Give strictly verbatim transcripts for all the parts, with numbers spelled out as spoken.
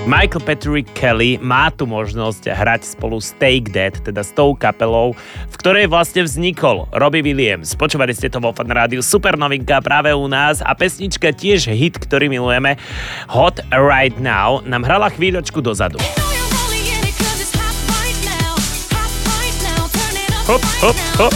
Michael Patrick Kelly má tu možnosť hrať spolu s Take That, teda s tou kapelou, v ktorej vlastne vznikol Robbie Williams. Počúvali ste to vo Fan Rádiu, super novinka práve u nás a pesnička tiež hit, ktorý milujeme, Hot Right Now, nám hrala chvíľočku dozadu. Hop, hop, hop.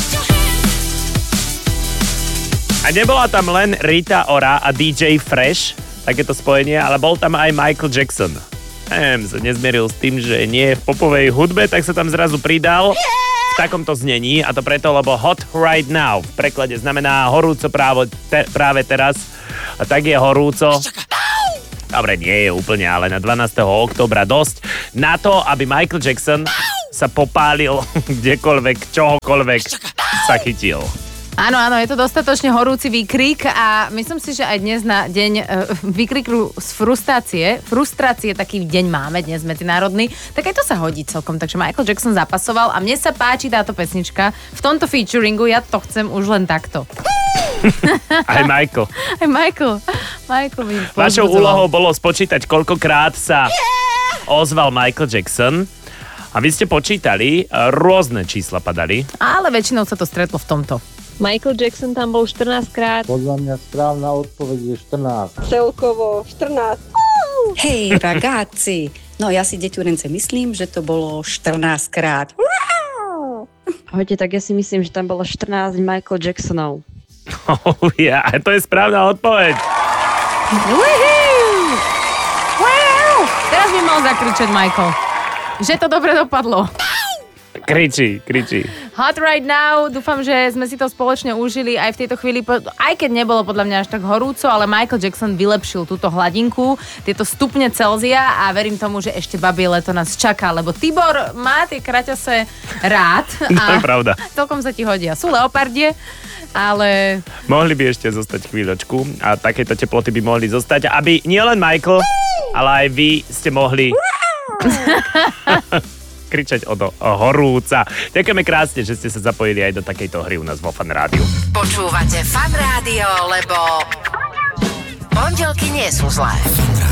A nebola tam len Rita Ora a dý džej Fresh, takéto spojenie, ale bol tam aj Michael Jackson. Ehm, sa nezmieril s tým, že nie je v popovej hudbe, tak sa tam zrazu pridal v takomto znení, a to preto, lebo Hot Right Now v preklade znamená horúco právo, te, práve teraz, a tak je horúco. Dobre, nie je úplne, ale na dvanásteho októbra dosť na to, aby Michael Jackson sa popálil kdekoľvek, čohokoľvek sa chytil. Áno, áno, je to dostatočne horúci výkrik a myslím si, že aj dnes na deň e, výkriku z frustrácie, frustrácie taký deň máme dnes medzinárodný, tak aj to sa hodí celkom, takže Michael Jackson zapasoval a mne sa páči táto pesnička v tomto featuringu, ja to chcem už len takto. Aj Michael. Aj Michael. Michael mi pozbudzoval. Vašou úlohou bolo spočítať, koľkokrát sa ozval Michael Jackson a vy ste počítali, rôzne čísla padali. Ale väčšinou sa to stretlo v tomto. Michael Jackson tam bol štrnásťkrát. Podľa mňa správna odpoveď je štrnásť. Celkovo štrnásť. Hej, ragazzi, no ja si deťurence myslím, že to bolo štrnásťkrát. Hoďte, tak ja si myslím, že tam bolo štrnásť Michael Jacksonov. Oh ja, yeah, to je správna odpoveď. Wow! Teraz by mal zakričať Michael, že to dobre dopadlo. Kričí, kričí. Hot Right Now, dúfam, že sme si to spoločne užili aj v tejto chvíli, aj keď nebolo podľa mňa až tak horúco, ale Michael Jackson vylepšil túto hladinku, tieto stupne Celzia a verím tomu, že ešte babie leto nás čaká, lebo Tibor má tie kraťase rád. To je pravda. Celkom sa ti hodia. Sú leopardie, ale... Mohli by ešte zostať chvíľočku a takéto teploty by mohli zostať, aby nielen Michael, ale aj vy ste mohli... kričať o, do, o horúca. Ďakujeme krásne, že ste sa zapojili aj do takejto hry u nás vo Fan Rádiu. Počúvate Fan Rádio, lebo pondelky nie sú zlé.